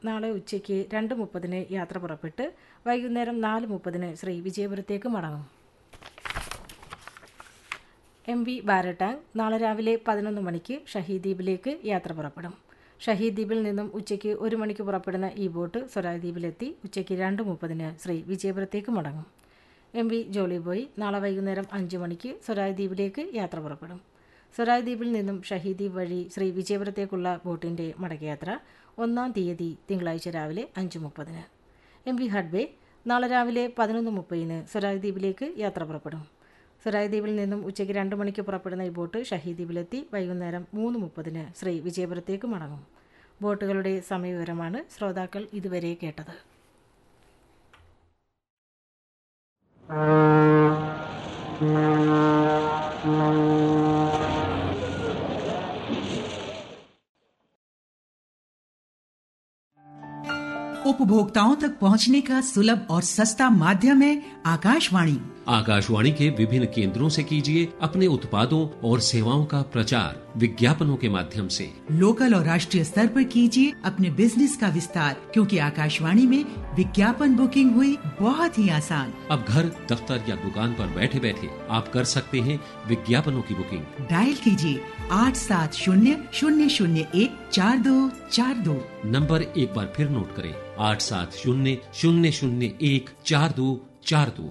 നാളെ ഉച്ചയ്ക്ക് 2:30 യാത്ര പുറപ്പെട്ട് വൈകുന്നേരം 4:30 ശ്രീ വിജയപുരത്തേക്ക് മടങ്ങും. MV ബാരട്ടാങ് നാളെ രാവിലെ 11 മണിക്ക് ഷഹീദ് ദ്വീപിലേക്ക് യാത്ര പുറപ്പെടും. ഷഹീദ് ദ്വീപിൽ നിന്നും ഉച്ചയ്ക്ക് 1 മണിക്ക് പുറപ്പെടുന്ന ഈ ബോട്ട് സ്വരാജ് ദ്വീപിലെത്തി ഉച്ചയ്ക്ക് 2:30 ശ്രീ വിജയപുരത്തേക്ക് മടങ്ങും. MV ജോളി ബോയ് നാളെ വൈകുന്നേരം 5 മണിക്ക് സ്വരാജ് ദ്വീപിലേക്ക് യാത്ര പുറപ്പെടും. സ്വരാജ് ദ്വീപിൽ നിന്നും ഷഹീദ് ദ്വീപ് വഴി ശ്രീ വിജയപുരത്തേക്കുള്ള ബോട്ടിൻ്റെ മടക്കയാത്ര 1-ാം തീയതി തിങ്കളാഴ്ച രാവിലെ 5:30. MV ഹഡ്ബേ നാളെ രാവിലെ 11:30 സ്വരാജ് ദ്വീപിലേക്ക് യാത്ര പുറപ്പെടും. സ്വരാജ് ദ്വീപിൽ നിന്നും ഉച്ചയ്ക്ക് 2 മണിക്ക് പുറപ്പെടുന്ന ഈ ബോട്ട് ഷഹീദ് ദ്വീപിലെത്തി വൈകുന്നേരം 3:30 ശ്രീ വിജയപുരത്തേക്ക് മടങ്ങും. ബോട്ടുകളുടെ സമയവിവരമാണ് ശ്രോതാക്കൾ ഇതുവരെ കേട്ടത്. उपभोक्ताओं तक पहुंचने का सुलभ और सस्ता माध्यम है आकाशवाणी। आकाशवाणी के विभिन्न केंद्रों से कीजिए अपने उत्पादों और सेवाओं का प्रचार विज्ञापनों के माध्यम से। लोकल और राष्ट्रीय स्तर पर कीजिए अपने बिजनेस का विस्तार, क्योंकि आकाशवाणी में विज्ञापन बुकिंग हुई बहुत ही आसान। अब घर, दफ्तर या दुकान पर बैठे बैठे आप कर सकते हैं विज्ञापनों की बुकिंग। डायल कीजिए 8700014242। नंबर एक बार फिर नोट करें, 8700014242।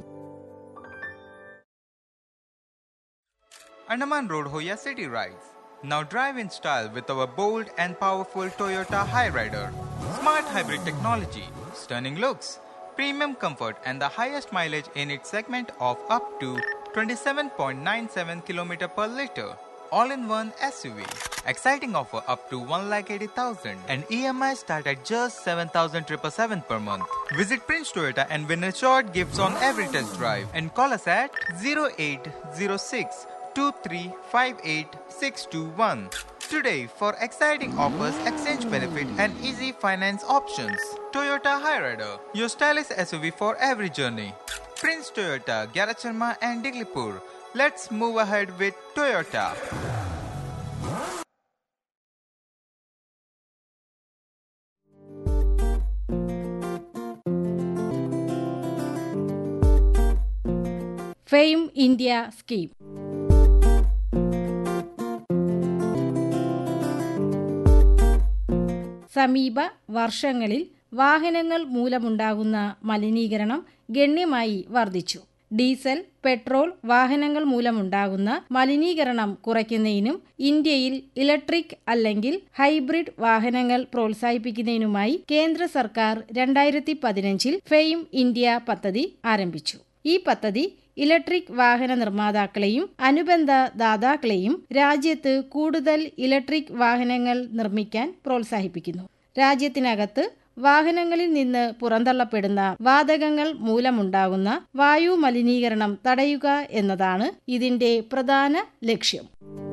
Andaman Road ho ya city rides. Now drive in style with our bold and powerful Toyota Hyryder. Smart hybrid technology, stunning looks, premium comfort and the highest mileage in its segment of up to 27.97 km per liter. All-in-one SUV. Exciting offer up to 1,80,000 and EMI start at just 7,777 per month. Visit Prince Toyota and win assured gifts on every test drive and call us at 0806-2358-621 today for exciting offers, exchange benefit and easy finance options. Toyota Hyryder, your stylish SUV for every journey. Prince Toyota, Garacharma and Diglipur. Let's move ahead with Toyota. Fame India scheme. സമീപ വർഷങ്ങളിൽ വാഹനങ്ങൾ മൂലമുണ്ടാകുന്ന മലിനീകരണം ഗണ്യമായി വർദ്ധിച്ചു. Diesel, petrol വാഹനങ്ങൾ മൂലമുണ്ടാകുന്ന മലിനീകരണം കുറയ്ക്കുന്നതിനും ഇന്ത്യയിൽ ഇലക്ട്രിക് അല്ലെങ്കിൽ ഹൈബ്രിഡ് വാഹനങ്ങൾ പ്രോത്സാഹിപ്പിക്കുന്നതിനുമായി കേന്ദ്ര സർക്കാർ 2015 ഫെയിം ഇന്ത്യ പദ്ധതി ആരംഭിച്ചു. ഈ പദ്ധതി ഇലക്ട്രിക് വാഹന നിർമ്മാതാക്കളെയും അനുബന്ധ ദാതാക്കളെയും രാജ്യത്ത് കൂടുതൽ ഇലക്ട്രിക് വാഹനങ്ങൾ നിർമ്മിക്കാൻ പ്രോത്സാഹിപ്പിക്കുന്നു. രാജ്യത്തിനകത്ത് വാഹനങ്ങളിൽ നിന്ന് പുറന്തള്ളപ്പെടുന്ന വാതകങ്ങൾ മൂലമുണ്ടാകുന്ന വായു മലിനീകരണം തടയുക എന്നതാണ് ഇതിന്റെ പ്രധാന ലക്ഷ്യം.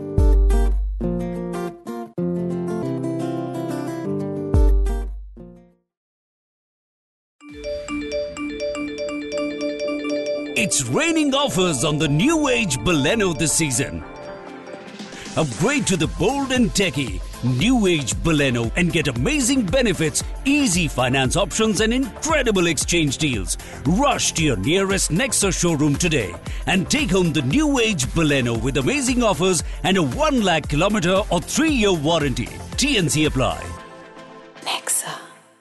It's raining offers on the new age Baleno this season. Upgrade to the bold and techy new age Baleno and get amazing benefits, easy finance options and incredible exchange deals. Rush to your nearest Nexa showroom today and take home the new age Baleno with amazing offers and a 1 lakh kilometer or 3-year warranty. TNC apply. Nexa.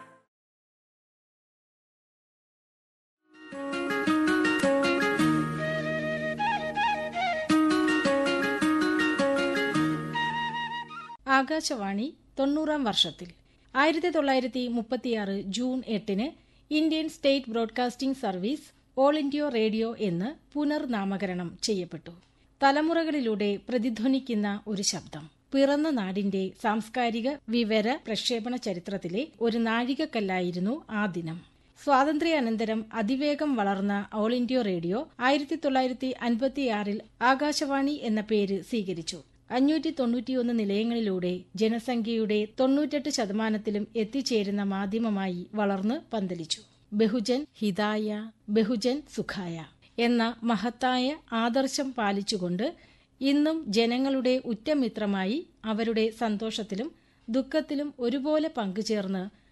Akashvani 90-ാം വർഷത്തിൽ 1936 June 8 Indian state broadcasting service all India radio എന്ന് പുനർനാമകരണം ചെയ്യപ്പെട്ടു. തലമുറകളിലൂടെ പ്രതിധ്വനിക്കുന്ന ഒരു ശബ്ദം. പിറന്ന നാടിന്റെ സാംസ്കാരിക വിവര പ്രക്ഷേപണ ചരിത്രത്തിലെ ഒരു നാഴികക്കല്ലായിരുന്നു ആ ദിനം. സ്വാതന്ത്ര്യാനന്തരം അതിവേഗം വളർന്ന ഓൾ ഇന്ത്യ റേഡിയോ 1956 ആകാശവാണി എന്ന പേര് സ്വീകരിച്ചു. 591 നിലയങ്ങളിലൂടെ ജനസംഖ്യയുടെ 98% എത്തിച്ചേരുന്ന മാധ്യമമായി വളർന്ന് പന്തലിച്ചു. ബഹുജൻ ഹിതായ, ബഹുജൻ സുഖായ എന്ന മഹത്തായ ആദർശം പാലിച്ചുകൊണ്ട് ഇന്നും ജനങ്ങളുടെ ഉറ്റമിത്രമായി അവരുടെ സന്തോഷത്തിലും ദുഃഖത്തിലും ഒരുപോലെ പങ്കുചേർന്ന്